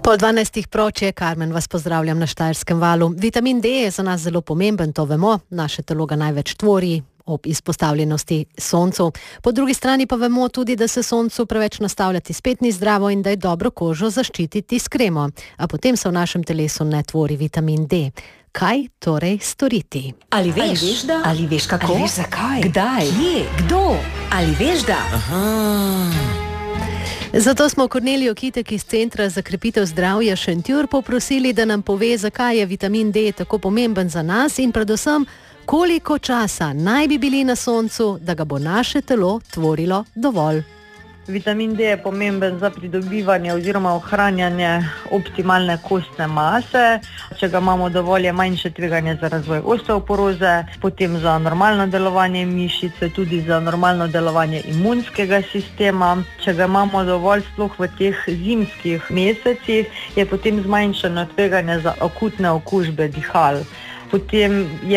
Pol 12 proč je, Karmen, vas pozdravljam na Štajerskem valu. Vitamin D je za nas zelo pomemben, to vemo, naše telo ga največ tvori ob izpostavljenosti soncu. Po drugi strani pa vemo tudi, da se soncu preveč nastavljati spet ni zdravo in da je dobro kožo zaščititi s kremo. A potem se v našem telesu ne tvori vitamin D. Kaj torej storiti? Ali veš, da? Ali veš kako? Ali veš zakaj? Kdaj? Kje? Kdo? Ali veš da? Zato smo Kornelijo Kitek iz Centra za krepitev zdravja Šentjur poprosili, da nam pove, zakaj je vitamin D tako pomemben za nas in predvsem, koliko časa naj bi bili na soncu, da ga bo naše telo tvorilo dovolj. Vitamin D je pomemben za pridobivanje oziroma ohranjanje optimalne kostne mase. Če ga imamo dovolj, je manjše tveganje za razvoj osteoporoze, potem za normalno delovanje mišice, tudi za normalno delovanje imunskega sistema. Če ga imamo dovolj sploh v teh zimskih mesecih, je potem zmanjšano tveganje za akutne okužbe dihal. Potem je